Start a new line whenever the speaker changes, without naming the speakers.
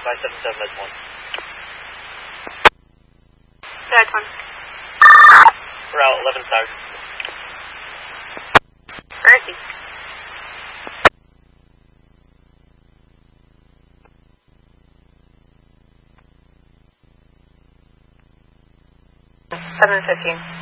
577, that's 1.
That's 1.
Route 11 Stars.
Where is he? $7:15.